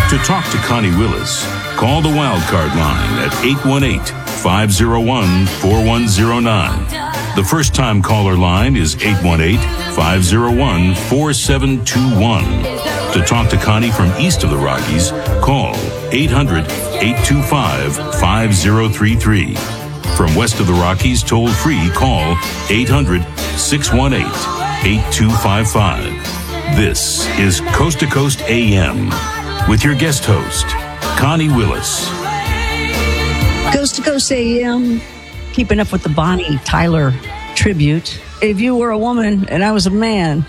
To talk to Connie Willis, call the Wildcard line at 818-501-4109. The first-time caller line is 818-501-4721. To talk to Connie from east of the Rockies, call 800-825-5033. From west of the Rockies, toll-free, call 800-618-8255. This is Coast to Coast AM with your guest host, Connie Willis. Coast to Coast AM, keeping up with the Bonnie Tyler tribute. If you were a woman and I was a man,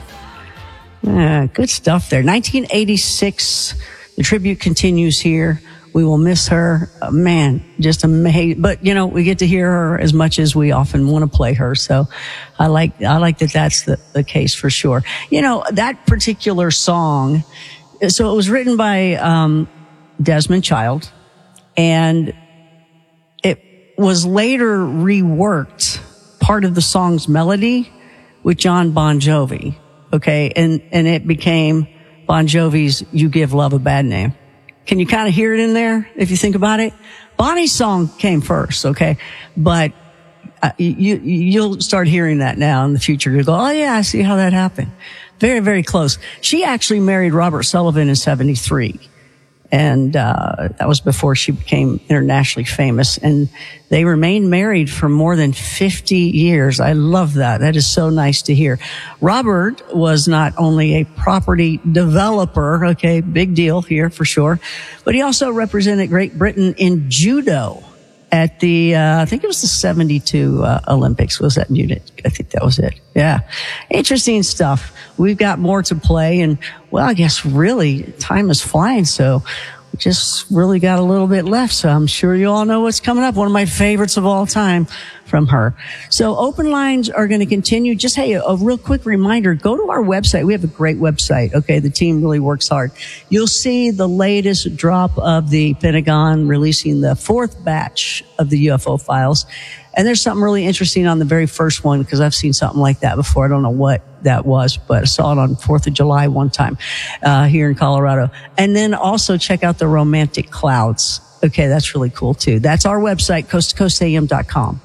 good stuff there. 1986, the tribute continues here. We will miss her. Man, just amazing. But, you know, we get to hear her as much as we often want to play her. So I like that that's the case for sure. You know, that particular song, so it was written by Desmond Child, and it was later reworked, part of the song's melody, with John Bon Jovi. Okay, and it became Bon Jovi's You Give Love a Bad Name. Can you kind of hear it in there if you think about it? Bonnie's song came first, okay? But you'll start hearing that now in the future. You'll go, oh yeah, I see how that happened. Very, very close. She actually married Robert Sullivan in 73. And that was before she became internationally famous. And they remained married for more than 50 years. I love that. That is so nice to hear. Robert was not only a property developer, okay, big deal here for sure, but he also represented Great Britain in judo at the, I think it was the 72 Olympics. Was that Munich? I think that was it. Yeah. Interesting stuff. We've got more to play, and, well, I guess really time is flying, so we just really got a little bit left, so I'm sure you all know what's coming up. One of my favorites of all time from her. So open lines are going to continue. Just, hey, a real quick reminder, go to our website. We have a great website, okay? The team really works hard. You'll see the latest drop of the Pentagon releasing the 4th batch of the UFO files. And there's something really interesting on the very first one, because I've seen something like that before. I don't know what that was, but I saw it on 4th of July one time here in Colorado. And then also check out the romantic clouds. Okay, that's really cool too. That's our website, coasttocoastam.com.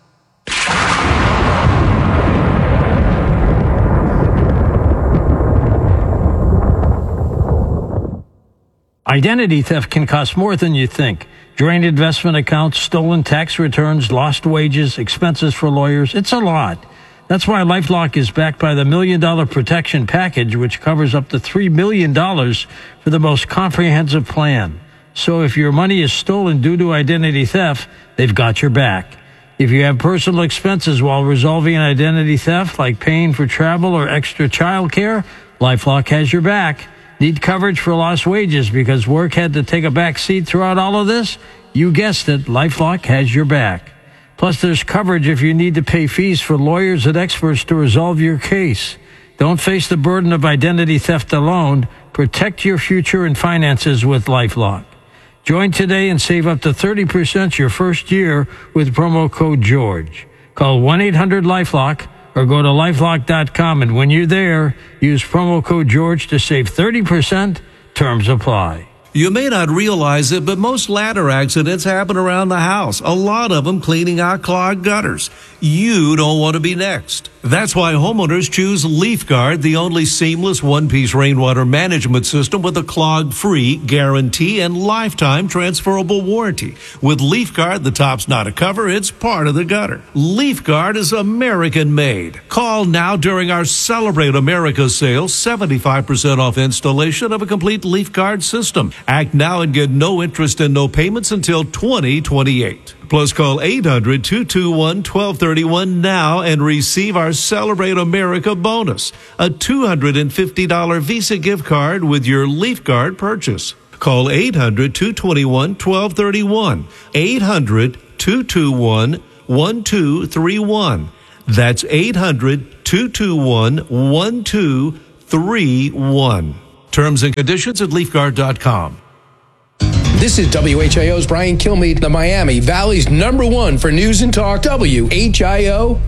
Identity theft can cost more than you think. Drained investment accounts, stolen tax returns, lost wages, expenses for lawyers. It's a lot. That's why LifeLock is backed by the $1 Million Protection Package, which covers up to $3 million for the most comprehensive plan. So if your money is stolen due to identity theft, they've got your back. If you have personal expenses while resolving an identity theft, like paying for travel or extra child care, LifeLock has your back. Need coverage for lost wages because work had to take a back seat throughout all of this? You guessed it, LifeLock has your back. Plus, there's coverage if you need to pay fees for lawyers and experts to resolve your case. Don't face the burden of identity theft alone. Protect your future and finances with LifeLock. Join today and save up to 30% your first year with promo code GEORGE. Call 1-800-LifeLock or go to LifeLock.com, and when you're there, use promo code GEORGE to save 30%. Terms apply. You may not realize it, but most ladder accidents happen around the house. A lot of them cleaning out clogged gutters. You don't want to be next. That's why homeowners choose LeafGuard, the only seamless one-piece rainwater management system with a clog-free guarantee and lifetime transferable warranty. With LeafGuard, the top's not a cover, it's part of the gutter. LeafGuard is American-made. Call now during our Celebrate America sale, 75% off installation of a complete LeafGuard system. Act now and get no interest and no payments until 2028. Plus, call 800-221-1231 now and receive our Celebrate America bonus, a $250 Visa gift card with your LeafGuard purchase. Call 800-221-1231, 800-221-1231. That's 800-221-1231. Terms and conditions at LeafGuard.com. This is WHIO's Brian Kilmeade, the Miami Valley's #1 for news and talk, WHIO.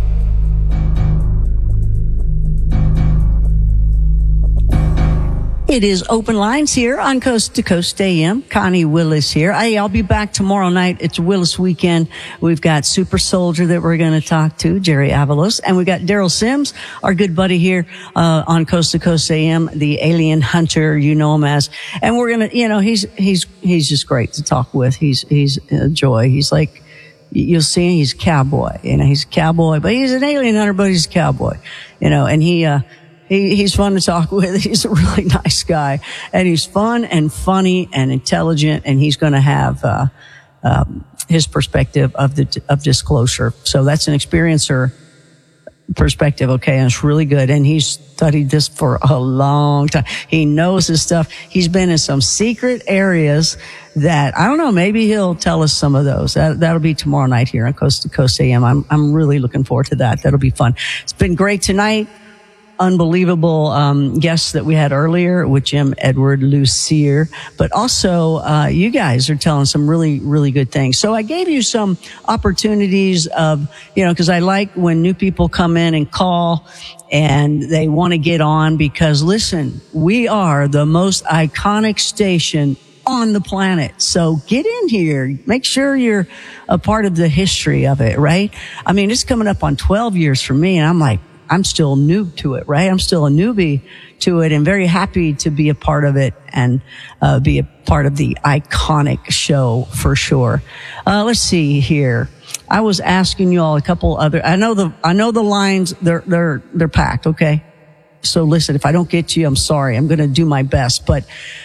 It is open lines here on Coast to Coast AM. Connie Willis here. Hey, I'll be back tomorrow night. It's Willis weekend. We've got Super Soldier that we're going to talk to, Jerry Avalos, and we got Daryl Sims, our good buddy here on Coast to Coast AM, the alien hunter, you know him as. And we're going to, he's just great to talk with. He's a joy. He's like, you'll see he's a cowboy. He's a cowboy, but he's an alien hunter, but he's a cowboy. And he's fun to talk with. He's a really nice guy, and he's fun and funny and intelligent, and he's going to have his perspective of disclosure. So that's an experiencer perspective, okay, and it's really good. And he's studied this for a long time. He knows his stuff. He's been in some secret areas that, I don't know, maybe he'll tell us some of those. That'll be tomorrow night here on Coast to Coast AM. I'm really looking forward to that. That'll be fun. It's been great tonight. Unbelievable guests that we had earlier with Jim Edward Lucier, but also you guys are telling some really, really good things. So I gave you some opportunities of, because I like when new people come in and call and they want to get on, because listen, we are the most iconic station on the planet. So get in here. Make sure you're a part of the history of it, right? I mean, it's coming up on 12 years for me, and I'm like, I'm still new to it, right? I'm still a newbie to it, and very happy to be a part of it and be a part of the iconic show for sure. Let's see here. I was asking you all a couple other. I know the lines. They're packed. Okay. So listen, if I don't get to you, I'm sorry. I'm going to do my best, but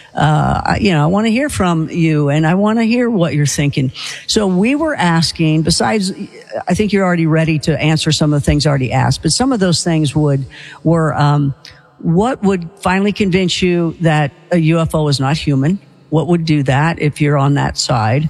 I want to hear from you, and I want to hear what you're thinking. So we were asking, besides, I think you're already ready to answer some of the things already asked, but some of those things were, what would finally convince you that a UFO is not human? What would do that if you're on that side?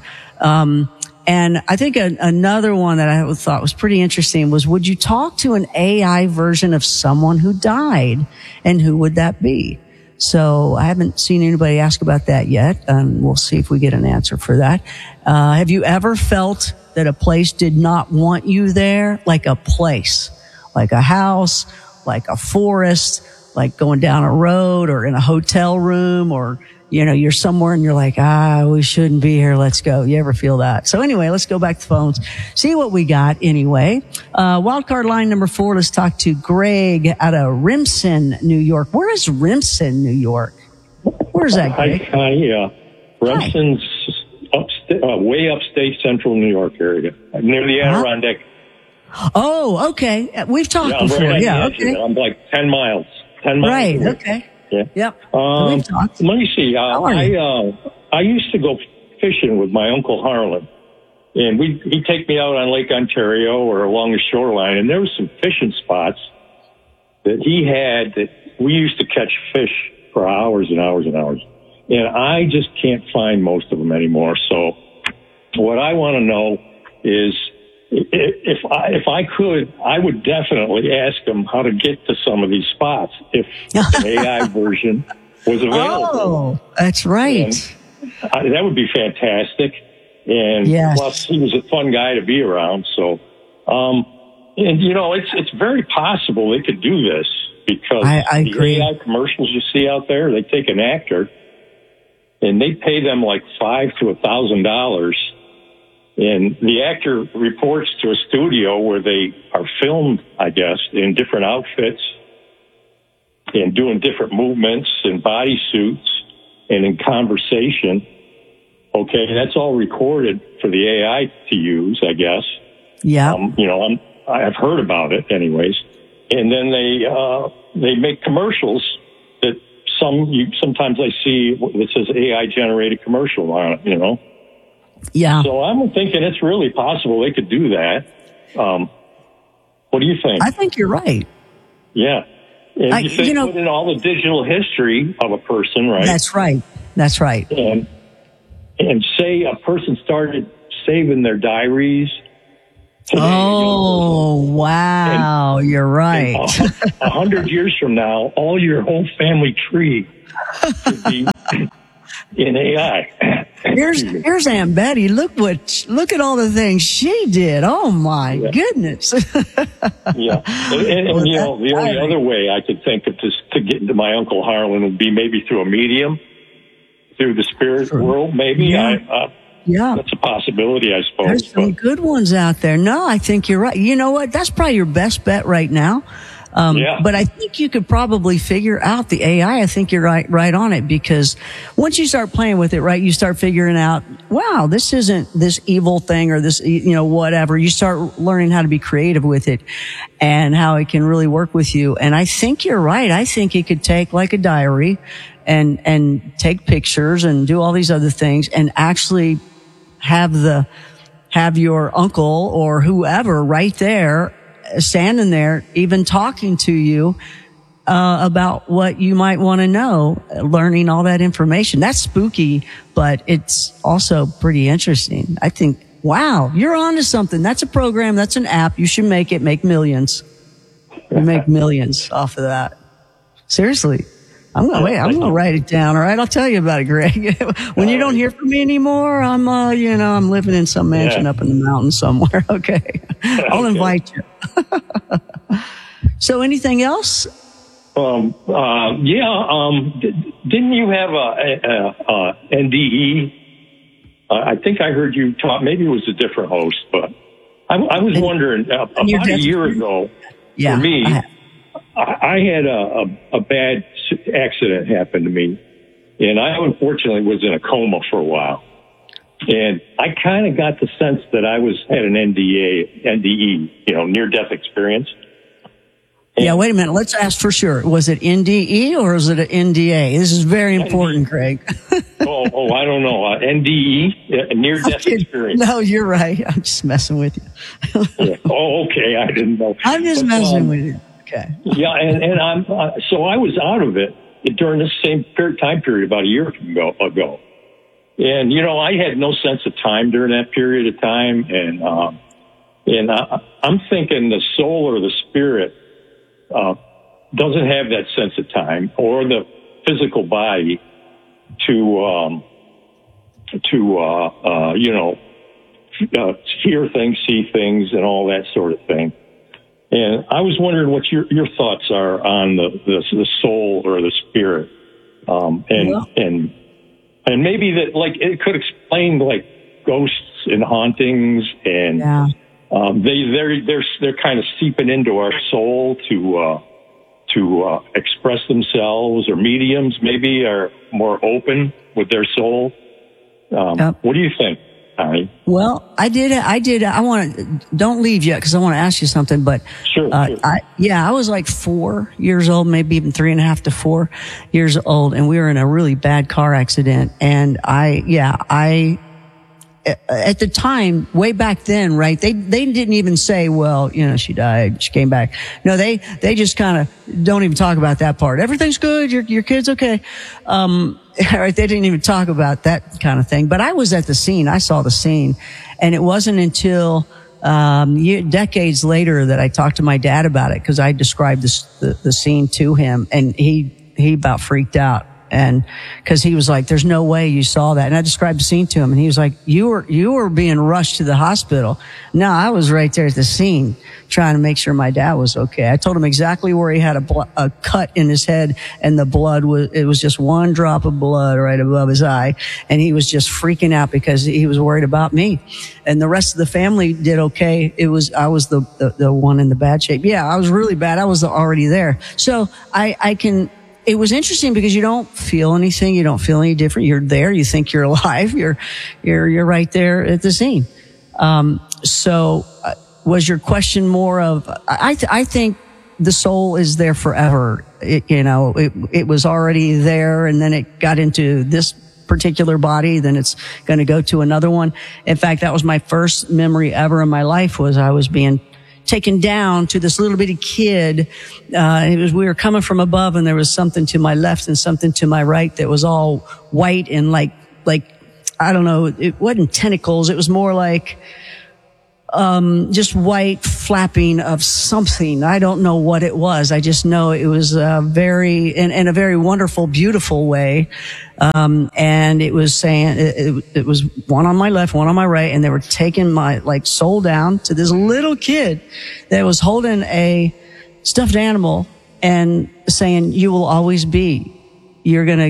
And I think another one that I thought was pretty interesting was, would you talk to an AI version of someone who died, and who would that be? So I haven't seen anybody ask about that yet. We'll see if we get an answer for that. Have you ever felt that a place did not want you there? Like a place, like a house, like a forest, like going down a road, or in a hotel room, or you're somewhere and you're like, we shouldn't be here. Let's go. You ever feel that? So anyway, let's go back to phones. See what we got anyway. Wildcard line number 4. Let's talk to Greg out of Remsen, New York. Where is Remsen, New York? Where's that, Greg? Hi, Remsen's way upstate central New York area, near the Adirondack. Oh, okay. We've talked before. Right, okay. I'm like 10 miles. 10 miles. Right. Away. Okay. Yeah. Yep. Let me see. I used to go fishing with my Uncle Harlan, and he'd take me out on Lake Ontario or along the shoreline, and there were some fishing spots that he had that we used to catch fish for hours and hours and hours. And I just can't find most of them anymore. So what I want to know is, if I could, I would definitely ask them how to get to some of these spots if an AI version was available. Oh, that's right. That would be fantastic. And plus, he was a fun guy to be around. So, it's very possible they could do this, because I agree. AI commercials you see out there, they take an actor and they pay them like $5,000 to $1,000. And the actor reports to a studio where they are filmed, I guess, in different outfits and doing different movements and body suits and in conversation. Okay, that's all recorded for the AI to use, I guess. Yeah. I've heard about it anyways. And then they make commercials that sometimes I see that says AI generated commercial on it, Yeah. So I'm thinking it's really possible they could do that. What do you think? I think you're right. Yeah. And you think put in all the digital history of a person, right? That's right. That's right. And say a person started saving their diaries today. Oh, wow. You're right. 100 years from now, all your whole family tree could be in AI. Here's Aunt Betty. Look at all the things she did. Oh my goodness. Yeah. And you know, the only other way I could think of to get into my Uncle Harlan would be maybe through a medium, through the spirit world, maybe. Yeah. That's a possibility, I suppose. There's some good ones out there. No, I think you're right. You know what? That's probably your best bet right now. But I think you could probably figure out the AI. I think you're right on it, because once you start playing with it, right, you start figuring out, wow, this isn't this evil thing or this, whatever. You start learning how to be creative with it and how it can really work with you. And I think you're right. I think it could take like a diary and take pictures and do all these other things and actually have your uncle or whoever right there, standing there, even talking to you about what you might want to know, learning all that information. That's spooky, but it's also pretty interesting. I think, wow, you're onto something. That's a program. That's an app. You should make millions. You make millions off of that. Seriously. I'm going to write it down. All right. I'll tell you about it, Greg. When you don't hear from me anymore, I'm living in some mansion up in the mountains somewhere. Okay. I'll invite you. So anything else? Didn't you have a NDE? I think I heard you talk, maybe it was a different host, but I was wondering about a year ago, for me, I had a bad accident happen to me, and I unfortunately was in a coma for a while. And I kind of got the sense that I had an NDE, near-death experience. And wait a minute. Let's ask for sure. Was it NDE or was it an NDA? This is very important, Greg. I don't know. NDE, near-death experience. No, you're right. I'm just messing with you. Okay. I didn't know. I'm just messing with you. Okay. Yeah, and so I was out of it during this same time period about a year ago. And, I had no sense of time during that period of time. And I'm thinking the soul or the spirit doesn't have that sense of time or the physical body to hear things, see things, and all that sort of thing. And I was wondering what your thoughts are on the soul or the spirit, and maybe that, like, it could explain, like, ghosts and hauntings, and they're kind of seeping into our soul to express themselves, or mediums maybe are more open with their soul. What do you think, Connie? Well, I did. I want to, don't leave yet because I want to ask you something, but sure. I was like 4 years old, maybe even 3.5 to 4 years old. And we were in a really bad car accident. And at the time, way back then, right, they didn't even say, well, she died, she came back. No, they just kind of don't even talk about that part. Everything's good, your kid's okay. Right, they didn't even talk about that kind of thing. But I was at the scene, I saw the scene, and it wasn't until decades later that I talked to my dad about it, because I described the scene to him, and he about freaked out. And cause he was like, there's no way you saw that. And I described the scene to him, and he was like, you were being rushed to the hospital. No, I was right there at the scene trying to make sure my dad was okay. I told him exactly where he had a cut in his head, and the blood it was just one drop of blood right above his eye. And he was just freaking out because he was worried about me. And the rest of the family did okay. I was the one in the bad shape. Yeah, I was really bad. I was already there. So it was interesting because you don't feel anything. You don't feel any different. You're there. You think you're alive. You're right there at the scene. Was your question more of, I think the soul is there forever. It was already there, and then it got into this particular body, then it's going to go to another one. In fact, that was my first memory ever in my life, was I was being taken down to this little bitty kid. We were coming from above, and there was something to my left and something to my right that was all white and like, I don't know, it wasn't tentacles. It was more like just white flapping of something. I don't know what it was. I just know it was in a very wonderful, beautiful way. And it was saying, it was one on my left, one on my right, and they were taking my, soul down to this little kid that was holding a stuffed animal and saying, "You will always be. You're gonna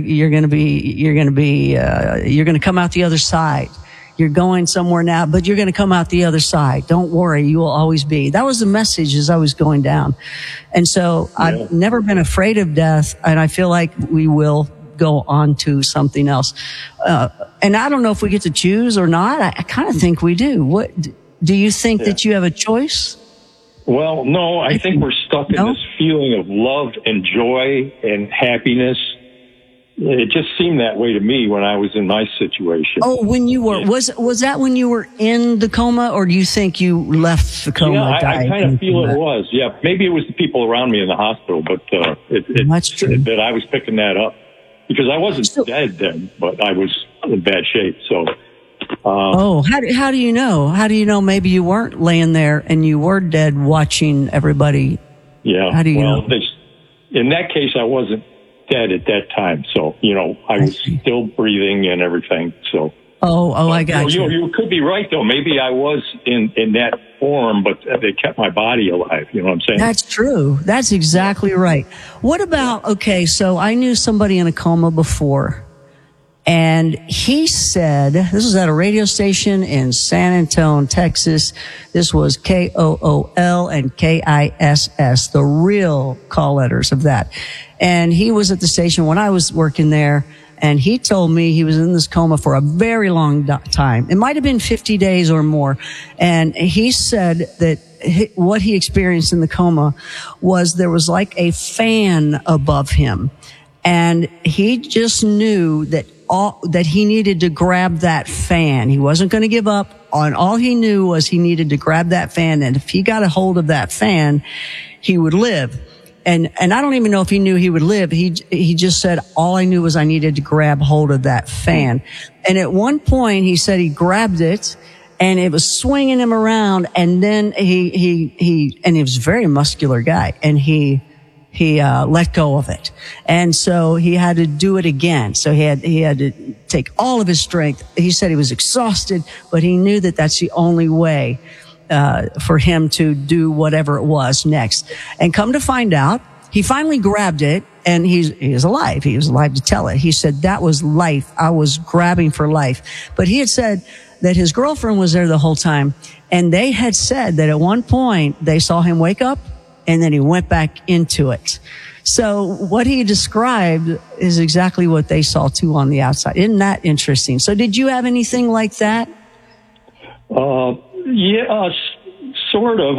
come out the other side. You're going somewhere now, but you're going to come out the other side. Don't worry. You will always be." That was the message as I was going down. And so I've never been afraid of death, and I feel like we will go on to something else. And I don't know if we get to choose or not. I kind of think we do. What do you think that you have a choice? Well, no, I think we're stuck in this feeling of love and joy and happiness. It just seemed that way to me when I was in my situation. Oh, when you were, was that when you were in the coma, or do you think you left the coma? Yeah, I kind of feel it was. Yeah, maybe it was the people around me in the hospital, but that's true. That I was picking that up because I wasn't dead then, but I was in bad shape. So. How do you know? How do you know maybe you weren't laying there and you were dead watching everybody? Yeah. How do you know? In that case, I wasn't dead at that time. So, I was still breathing and everything. So. I got you. You could be right, though. Maybe I was in that form, but they kept my body alive. You know what I'm saying? That's true. That's exactly right. What about, so I knew somebody in a coma before. And he said, this was at a radio station in San Antonio, Texas. This was KOOL and KISS, the real call letters of that. And he was at the station when I was working there. And he told me he was in this coma for a very long time. It might have been 50 days or more. And he said that what he experienced in the coma was there was like a fan above him. And he just knew that he needed to grab that fan. He wasn't going to give up on all he knew was he needed to grab that fan. And if he got a hold of that fan, he would live. And I don't even know if he knew he would live. He just said, all I knew was I needed to grab hold of that fan. And at one point he said he grabbed it and it was swinging him around. And then he was a very muscular guy, and he let go of it. And so he had to do it again. So he had to take all of his strength. He said he was exhausted, but he knew that that's the only way for him to do whatever it was next. And come to find out, he finally grabbed it, and he is alive. He was alive to tell it. He said, that was life. I was grabbing for life. But he had said that his girlfriend was there the whole time, and they had said that at one point they saw him wake up, and then he went back into it. So what he described is exactly what they saw too on the outside. Isn't that interesting? So did you have anything like that? Yeah, sort of.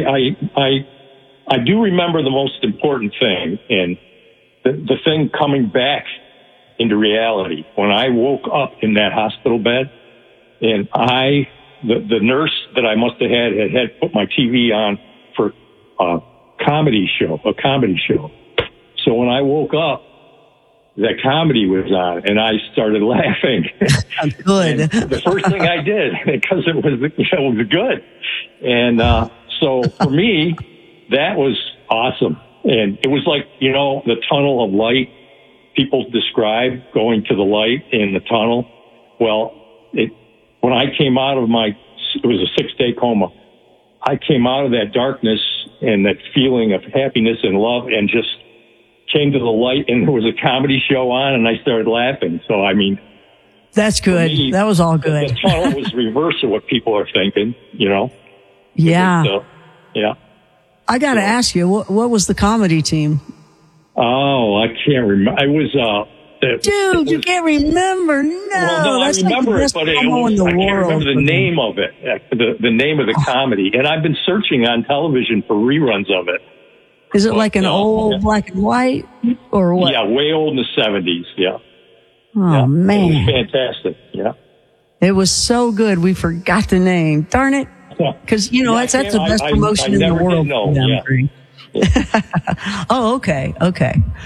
I do remember the most important thing, and the thing coming back into reality. When I woke up in that hospital bed, and the nurse that I must have had put my TV on for a comedy show. So when I woke up, that comedy was on, and I started laughing. Good. The first thing I did, because it was good. And so for me, that was awesome. And it was like, the tunnel of light people describe, going to the light in the tunnel. Well, when I came out of it was a 6-day coma. I came out of that darkness and that feeling of happiness and love, and just came to the light, and there was a comedy show on, and I started laughing. So, I mean, that's good. That was all good. The tunnel was reverse of what people are thinking, Yeah. Yeah. I got to ask you, what was the comedy team? Oh, I can't remember. I was, dude, you can't remember? No, well, that's I remember like it, but I can't remember the name of it, the name of the comedy. And I've been searching on television for reruns of it. Is it like an old black and white or what? Yeah, way old in the 70s, yeah. Oh, man. It was fantastic, yeah. It was so good, we forgot the name. Darn it. Because, that's the best promotion in the world. Yeah. Oh, okay.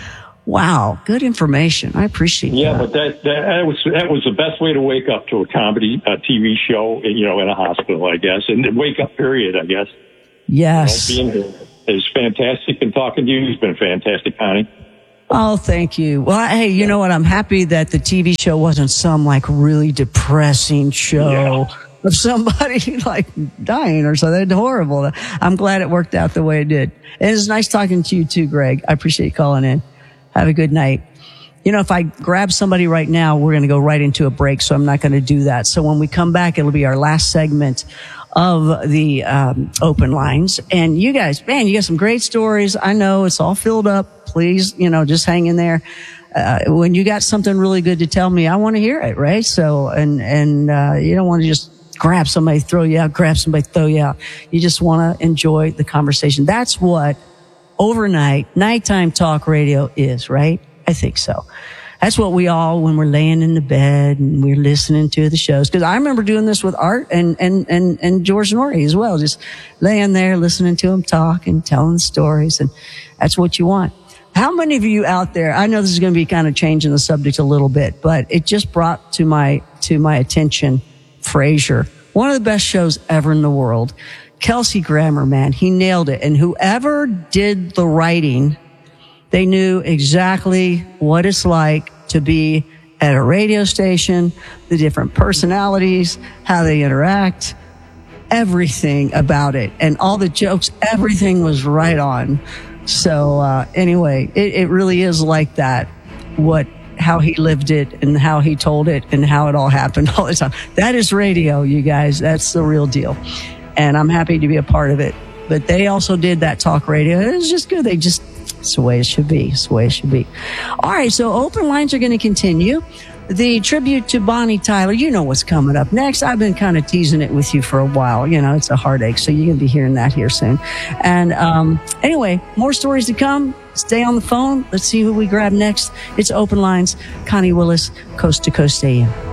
Wow, good information. I appreciate Yeah, that. but that was the best way to wake up to a comedy TV show, in a hospital, I guess, and the wake up period, I guess. Yes. Being here is fantastic, and talking to you has been fantastic, Connie. Oh, thank you. Well, hey, you know what? I'm happy that the TV show wasn't some like really depressing show of somebody like dying or something horrible. I'm glad it worked out the way it did. And it's nice talking to you too, Greg. I appreciate you calling in. Have a good night. If I grab somebody right now, we're going to go right into a break, so I'm not going to do that. So when we come back, it'll be our last segment of the open lines. And you guys, man, you got some great stories. I know it's all filled up. Please, just hang in there. When you got something really good to tell me, I want to hear it, right? So, and you don't want to just grab somebody, throw you out, grab somebody, throw you out. You just want to enjoy the conversation. That's what overnight, nighttime talk radio is, right? I think so. That's what we all, when we're laying in the bed and we're listening to the shows. Cause I remember doing this with Art and George Norrie as well. Just laying there, listening to them talk and telling stories. And that's what you want. How many of you out there, I know this is going to be kind of changing the subject a little bit, but it just brought to my attention Frasier, one of the best shows ever in the world. Kelsey Grammer, man, he nailed it. And whoever did the writing, they knew exactly what it's like to be at a radio station, the different personalities, how they interact, everything about it. And all the jokes, everything was right on. So anyway, it really is like that, how he lived it and how he told it and how it all happened all the time. That is radio, you guys. That's the real deal. And I'm happy to be a part of it. But they also did that talk radio. It was just good. It's the way it should be. It's the way it should be. All right, so open lines are going to continue. The tribute to Bonnie Tyler, you know what's coming up next. I've been kind of teasing it with you for a while. It's a heartache, so you're going to be hearing that here soon. And anyway, more stories to come. Stay on the phone. Let's see who we grab next. It's Open Lines. Connie Willis, Coast to Coast AM.